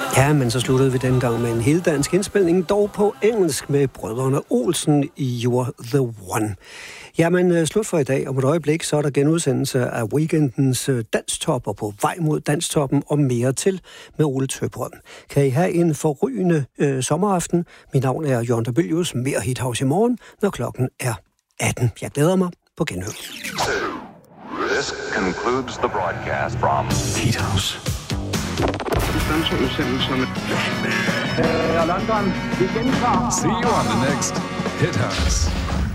Ja, men så sluttede vi den gang med en helt dansk indspilning, dog på engelsk med brødrene Olsen i You're the One. Jamen, slut for i dag. Om et øjeblik, så er der genudsendelse af weekendens danstopper på vej mod danstoppen og mere til med Ole Tøbrød. Kan I have en forrygende sommeraften? Mit navn er Jørgen Dabelius. Mere Hithouse i morgen, når klokken er 18. Jeg glæder mig på genhør. This concludes the broadcast from Hithouse. London, vi gentager. See you on the next Hithouse.